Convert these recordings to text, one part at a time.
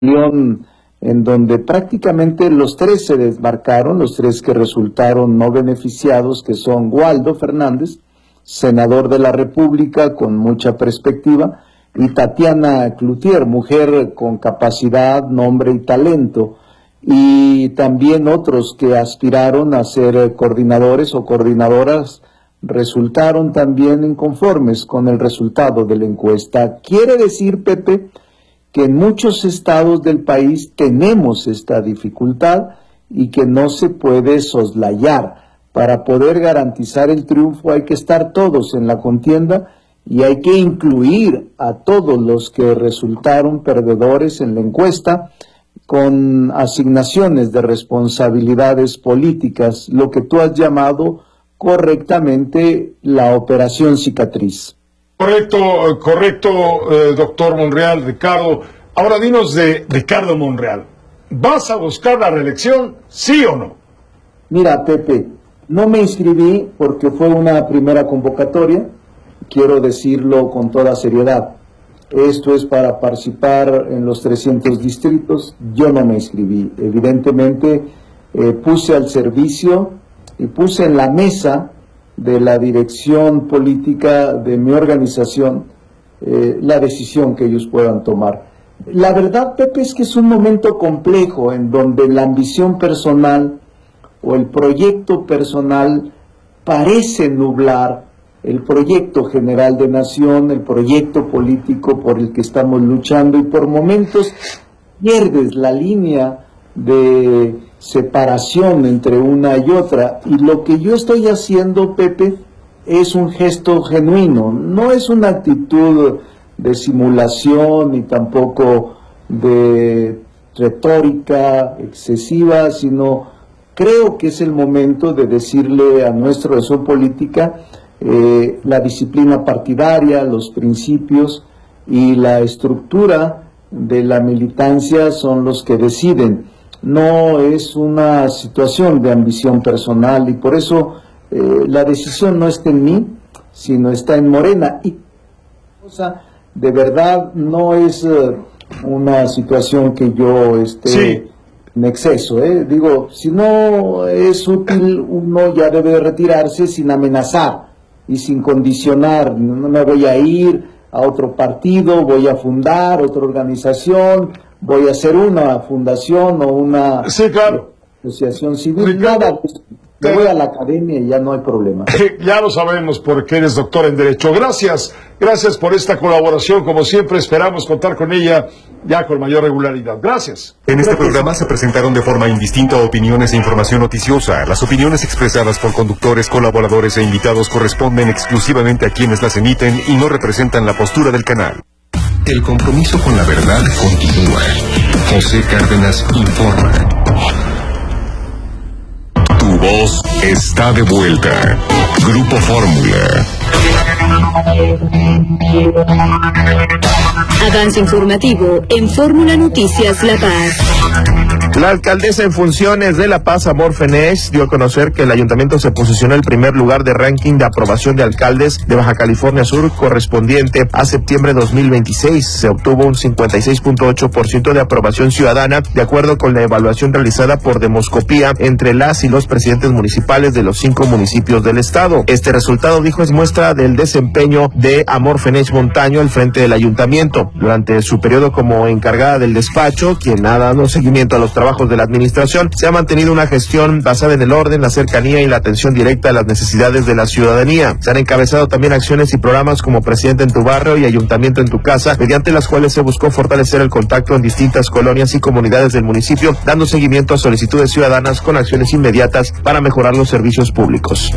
en donde prácticamente los tres se desmarcaron, los tres que resultaron no beneficiados, que son Waldo Fernández, senador de la República con mucha perspectiva, y Tatiana Cloutier, mujer con capacidad, nombre y talento, y también otros que aspiraron a ser coordinadores o coordinadoras resultaron también inconformes con el resultado de la encuesta. Quiere decir, Pepe, que en muchos estados del país tenemos esta dificultad y que no se puede soslayar. Para poder garantizar el triunfo hay que estar todos en la contienda y hay que incluir a todos los que resultaron perdedores en la encuesta con asignaciones de responsabilidades políticas, lo que tú has llamado correctamente la operación cicatriz. Correcto, doctor Monreal, Ricardo. Ahora dinos de Ricardo Monreal. ¿Vas a buscar la reelección, sí o no? Mira, Pepe, no me inscribí porque fue una primera convocatoria, quiero decirlo con toda seriedad. Esto es para participar en los 300 distritos, yo no me inscribí. Evidentemente puse al servicio y puse en la mesa de la dirección política de mi organización la decisión que ellos puedan tomar. La verdad, Pepe, es que es un momento complejo en donde la ambición personal o el proyecto personal parece nublar el proyecto general de nación, el proyecto político por el que estamos luchando, y por momentos pierdes la línea de separación entre una y otra. Y lo que yo estoy haciendo, Pepe, es un gesto genuino, no es una actitud de simulación ni tampoco de retórica excesiva, sino creo que es el momento de decirle a nuestra organización política la disciplina partidaria, los principios y la estructura de la militancia son los que deciden. No es una situación de ambición personal y por eso la decisión no está en mí, sino está en Morena. Y de verdad no es una situación que yo esté en exceso. Digo, si no es útil, uno ya debe retirarse sin amenazar y sin condicionar. No me voy a ir a otro partido, voy a fundar otra organización, voy a hacer una fundación o una asociación civil. Nada, me voy a la academia y ya no hay problema. Ya lo sabemos porque eres doctor en Derecho. Gracias por esta colaboración. Como siempre, esperamos contar con ella ya con mayor regularidad. Gracias. En este programa se presentaron de forma indistinta opiniones e información noticiosa. Las opiniones expresadas por conductores, colaboradores e invitados corresponden exclusivamente a quienes las emiten y no representan la postura del canal. El compromiso con la verdad continúa. José Cárdenas informa. Tu voz está de vuelta. Grupo Fórmula. Avance informativo en Fórmula Noticias La Paz. La alcaldesa en funciones de La Paz, Amor Fenech, dio a conocer que el ayuntamiento se posicionó en el primer lugar de ranking de aprobación de alcaldes de Baja California Sur correspondiente a septiembre de 2026. Se obtuvo un 56.8% de aprobación ciudadana, de acuerdo con la evaluación realizada por Demoscopía entre las y los presidentes municipales de los 5 municipios del estado. Este resultado, dijo, es muestra del desempeño de Amor Fenech Montaño al frente del ayuntamiento. Durante su periodo como encargada del despacho, quien ha dado seguimiento a los trabajos de la administración, se ha mantenido una gestión basada en el orden, la cercanía y la atención directa a las necesidades de la ciudadanía. Se han encabezado también acciones y programas como Presidente en tu Barrio y Ayuntamiento en tu Casa, mediante las cuales se buscó fortalecer el contacto en distintas colonias y comunidades del municipio, dando seguimiento a solicitudes ciudadanas con acciones inmediatas para mejorar los servicios públicos.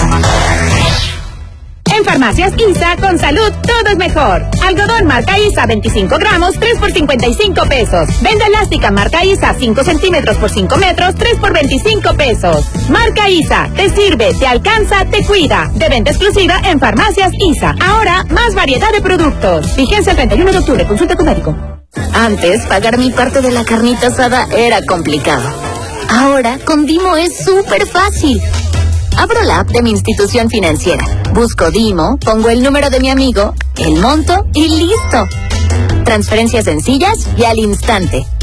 En Farmacias ISA, con salud, todo es mejor. Algodón marca ISA, 25 gramos, 3 por 55 pesos. Venda elástica marca ISA, 5 centímetros por 5 metros, 3 por 25 pesos. Marca ISA, te sirve, te alcanza, te cuida. De venta exclusiva en Farmacias ISA. Ahora, más variedad de productos. Vigencia el 31 de octubre, consulta con médico. Antes, pagar mi parte de la carnita asada era complicado. Ahora, con Dimo es súper fácil. Abro la app de mi institución financiera, busco Dimo, pongo el número de mi amigo, el monto y listo. Transferencias sencillas y al instante.